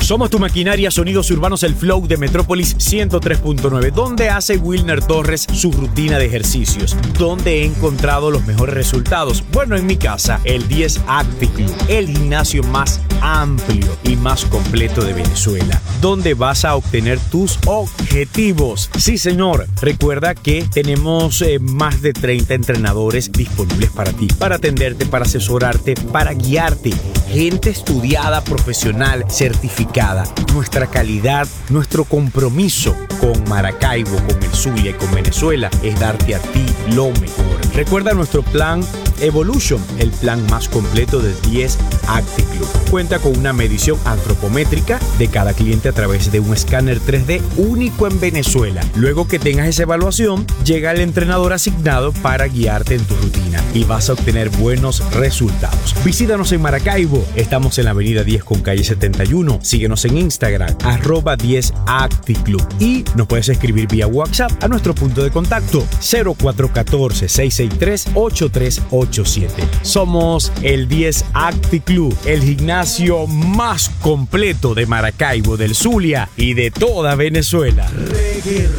Somos tu maquinaria, sonidos urbanos, el flow de Metrópolis 103.9. ¿Dónde hace Wilner Torres su rutina de ejercicios? ¿Dónde he encontrado los mejores resultados? Bueno, en mi casa, el 10 Active Club, el gimnasio más amplio y más completo de Venezuela, donde vas a obtener tus objetivos. Sí, señor. Recuerda que tenemos más de 30 entrenadores disponibles para ti, para atenderte, para asesorarte, para guiarte. Gente estudiada, profesional, certificada. Nuestra calidad, nuestro compromiso con Maracaibo, con el Zulia y con Venezuela es darte a ti lo mejor. Recuerda nuestro plan Evolution, el plan más completo de 10 Active Club. Cuenta con una medición antropométrica de cada cliente a través de un escáner 3D único en Venezuela. Luego que tengas esa evaluación, llega el entrenador asignado para guiarte en tu rutina y vas a obtener buenos resultados. Visítanos en Maracaibo. Estamos en la avenida 10 con calle 71. Síguenos en Instagram, @10 Active Club. Y nos puedes escribir vía WhatsApp a nuestro punto de contacto 0414-663-8387. Somos el 10 Active Club, el gimnasio más completo de Maracaibo, del Zulia y de toda Venezuela.